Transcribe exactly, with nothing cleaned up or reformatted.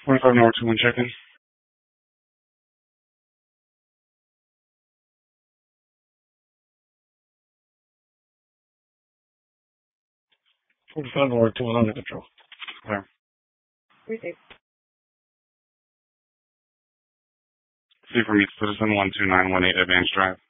forty-five North two one check-in. forty-five North two one under control. Clear. Receive. C for me, Citizen one two nine one eight Advanced Drive.